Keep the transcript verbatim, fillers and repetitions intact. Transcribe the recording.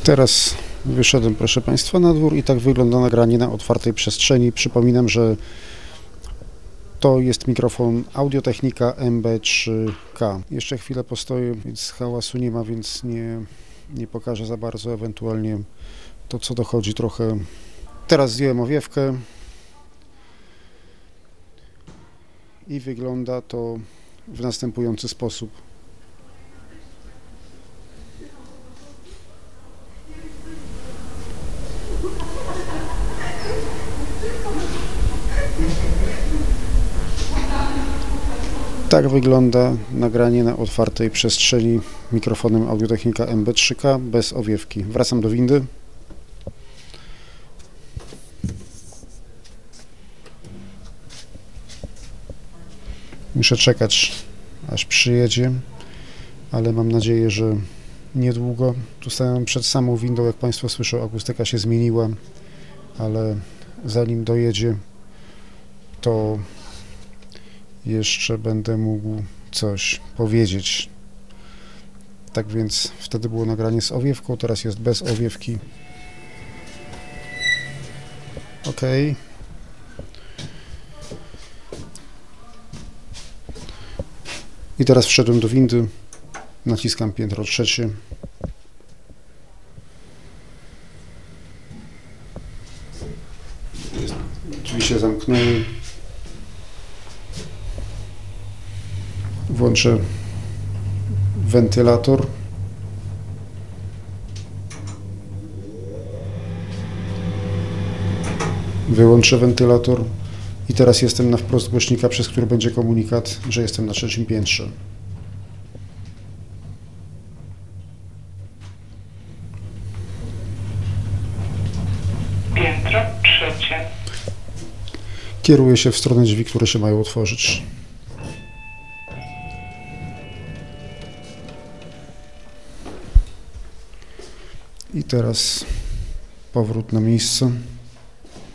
Teraz wyszedłem, proszę Państwa, na dwór i tak wygląda nagranie na otwartej przestrzeni. Przypominam, że to jest mikrofon Audio-Technica M B trzy K. Jeszcze chwilę postoję, więc hałasu nie ma, więc nie, nie pokażę za bardzo, ewentualnie to, co dochodzi trochę. Teraz zdjąłem owiewkę i wygląda to w następujący sposób. Tak wygląda nagranie na otwartej przestrzeni mikrofonem Audio-Technica M B trzy K bez owiewki. Wracam do windy. Muszę czekać, aż przyjedzie, ale mam nadzieję, że niedługo. Tu stałem przed samą windą, jak Państwo słyszą, akustyka się zmieniła, ale zanim dojedzie, to jeszcze będę mógł coś powiedzieć. Tak więc wtedy było nagranie z owiewką, teraz jest bez owiewki. OK. I teraz wszedłem do windy, naciskam piętro trzecie. Drzwi się zamknęły. Włączę wentylator. Wyłączę wentylator. I teraz jestem na wprost głośnika, przez który będzie komunikat, że jestem na trzecim piętrze. Piętro trzecie. Kieruję się w stronę drzwi, które się mają otworzyć. I teraz powrót na miejsce.